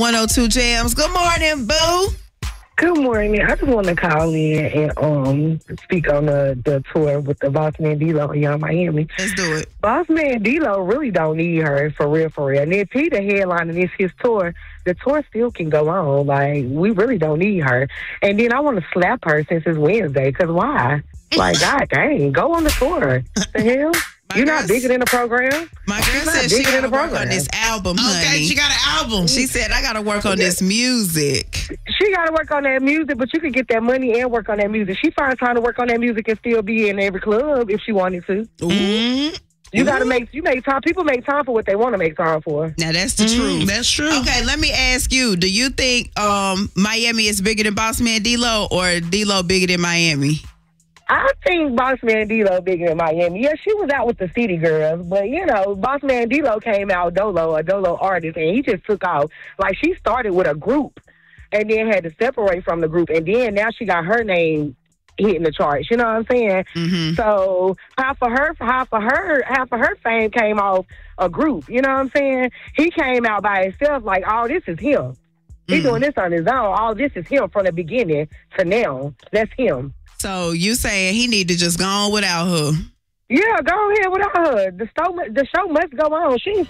102 Jams. Good morning, boo. Good morning. I just want to call in and speak on the tour with the Boss Man D-Lo and Young Miami. Let's do it. Boss Man D-Lo really don't need her for real, for real. And if he the headline and it's his tour, the tour still can go on. Like, we really don't need her. And then I want to slap her since it's Wednesday, because why? Like, God dang, go on the tour. The hell? You're not bigger than the program. My girl said she got to work on this album, honey. Okay, she got an album. She said, I got to work on this music. She got to work on that music, but you could get that money and work on that music. She finds time to work on that music and still be in every club if she wanted to. Mm-hmm. You got to make time. People make time for what they want to make time for. Now, that's the truth. That's true. Okay, let me ask you, do you think Miami is bigger than Boss Man D-Lo or D-Lo bigger than Miami? I think Boss Man D-Lo bigger than Miami. Yeah, she was out with the City Girls, but, Boss Man D-Lo came out a Dolo artist, and he just took off. Like, she started with a group and then had to separate from the group, and then now she got her name hitting the charts. You know what I'm saying? Mm-hmm. So half of her fame came off a group. You know what I'm saying? He came out by himself like, oh, this is him. He's doing this on his own. All this is him from the beginning to now. That's him. So you saying he need to just go on without her? Yeah, go ahead without her. The show must go on. She